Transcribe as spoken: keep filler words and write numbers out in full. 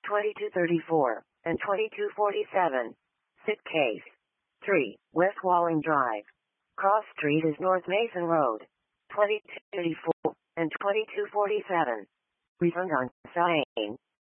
twenty-two thirty-four, and twenty-two forty-seven. Sit case. three. West Walling Drive. Cross Street is North Mason Road. twenty-two thirty-four, and twenty-two forty-seven. Refund on sign.